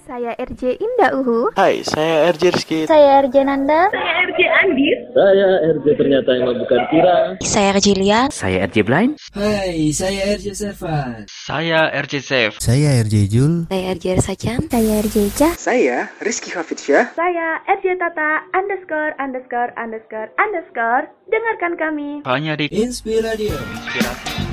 Saya RJ Indah Uhu. Hai, saya RJ Rizky. Saya RJ Nanda. Saya RJ Andis. Saya RJ ternyata emang bukan Kira. Saya RJ Lia. Saya RJ Blind. Hai, saya RJ Servan. Saya RJ Safe. Saya RJ Jul. Saya RJ Sajan. Saya RJ Jah. Saya Rizky Hafidsyah. Saya RJ Tata ______. Dengarkan kami hanya di Inspiradio. Inspirasi.